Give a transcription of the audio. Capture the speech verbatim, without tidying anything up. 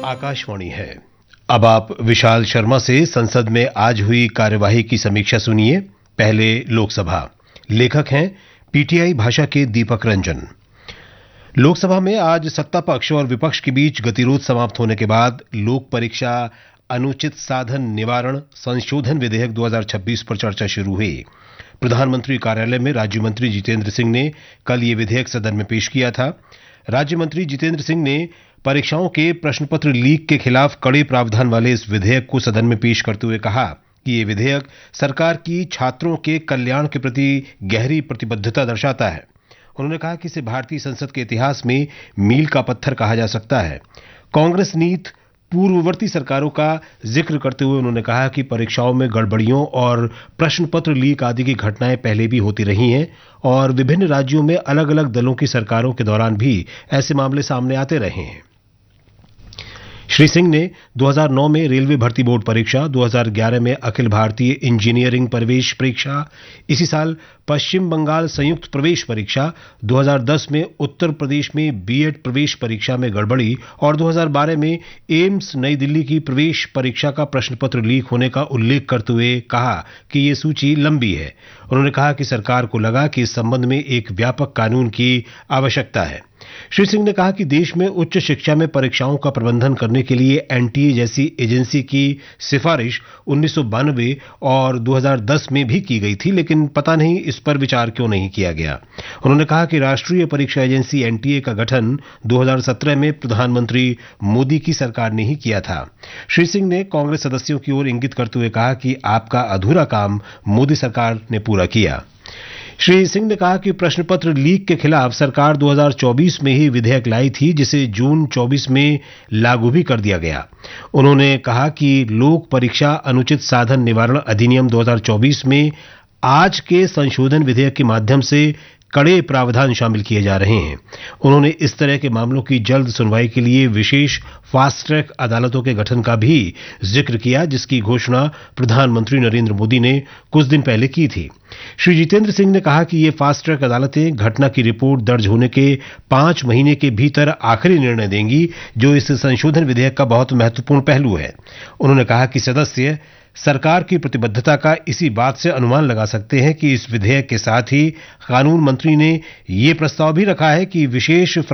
आकाशवाणी है। अब आप विशाल शर्मा से संसद में आज हुई कार्यवाही की समीक्षा सुनिए। पहले लोकसभा। लेखक हैं पीटीआई भाषा के दीपक रंजन। लोकसभा में आज सत्ता पक्ष और विपक्ष के बीच गतिरोध समाप्त होने के बाद लोक परीक्षा अनुचित साधन निवारण संशोधन विधेयक दो हज़ार छब्बीस पर चर्चा शुरू हुई। प्रधानमंत्री कार्यालय में राज्य मंत्री जितेंद्र सिंह ने कल ये विधेयक सदन में पेश किया था। राज्य मंत्री जितेंद्र सिंह ने परीक्षाओं के प्रश्न पत्र लीक के खिलाफ कड़े प्रावधान वाले इस विधेयक को सदन में पेश करते हुए कहा कि ये विधेयक सरकार की छात्रों के कल्याण के प्रति गहरी प्रतिबद्धता दर्शाता है। उन्होंने कहा कि इसे भारतीय संसद के इतिहास में मील का पत्थर कहा जा सकता है। कांग्रेस नीति पूर्ववर्ती सरकारों का जिक्र करते हुए उन्होंने कहा कि परीक्षाओं में गड़बड़ियों और प्रश्न पत्र लीक आदि की घटनाएं पहले भी होती रही हैं और विभिन्न राज्यों में अलग अलग दलों की सरकारों के दौरान भी ऐसे मामले सामने आते रहे हैं। श्री सिंह ने दो हज़ार नौ में रेलवे भर्ती बोर्ड परीक्षा, दो हज़ार ग्यारह में अखिल भारतीय इंजीनियरिंग प्रवेश परीक्षा, इसी साल पश्चिम बंगाल संयुक्त प्रवेश परीक्षा, दो हज़ार दस में उत्तर प्रदेश में बीएड प्रवेश परीक्षा में गड़बड़ी और दो हज़ार बारह में एम्स नई दिल्ली की प्रवेश परीक्षा का प्रश्न पत्र लीक होने का उल्लेख करते हुए कहा कि ये सूची लंबी है। उन्होंने कहा कि सरकार को लगा कि इस संबंध में एक व्यापक कानून की आवश्यकता है। श्री सिंह ने कहा कि देश में उच्च शिक्षा में परीक्षाओं का प्रबंधन करने के लिए एनटीए जैसी एजेंसी की सिफारिश उन्नीस सौ बानवे और दो हज़ार दस में भी की गई थी, लेकिन पता नहीं इस पर विचार क्यों नहीं किया गया। उन्होंने कहा कि राष्ट्रीय परीक्षा एजेंसी एनटीए का गठन दो हज़ार सत्रह में प्रधानमंत्री मोदी की सरकार ने ही किया था। श्री सिंह ने कांग्रेस सदस्यों की ओर इंगित करते हुए कहा कि आपका अधूरा काम मोदी सरकार ने पूरा किया। श्री सिंह ने कहा कि प्रश्न पत्र लीक के खिलाफ सरकार दो हज़ार चौबीस में ही विधेयक लाई थी, जिसे जून चौबीस में लागू भी कर दिया गया। उन्होंने कहा कि लोक परीक्षा अनुचित साधन निवारण अधिनियम दो हज़ार चौबीस में आज के संशोधन विधेयक के माध्यम से कड़े प्रावधान शामिल किए जा रहे हैं। उन्होंने इस तरह के मामलों की जल्द सुनवाई के लिए विशेष फास्ट ट्रैक अदालतों के गठन का भी जिक्र किया, जिसकी घोषणा प्रधानमंत्री नरेंद्र मोदी ने कुछ दिन पहले की थी। श्री जितेंद्र सिंह ने कहा कि ये फास्ट ट्रैक अदालतें घटना की रिपोर्ट दर्ज होने के पांच महीने के भीतर आखिरी निर्णय देंगी, जो इस संशोधन विधेयक का बहुत महत्वपूर्ण पहलू है। उन्होंने कहा कि सदस्य सरकार की प्रतिबद्धता का इसी बात से अनुमान लगा सकते हैं कि इस विधेयक के साथ ही कानून मंत्री ने ये प्रस्ताव भी रखा है कि विशेष